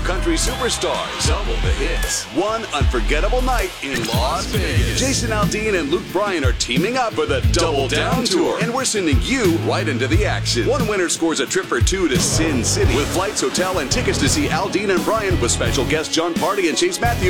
country superstars. Double the hits. One unforgettable night in Las Vegas. Jason Aldean and Luke Bryan are teaming up for the Double Down Tour, and we're sending you right into the action. One winner scores a trip for two to Sin City with flights, hotel, and tickets to see Aldean and Bryan with special guests John Party and Chase Matthews.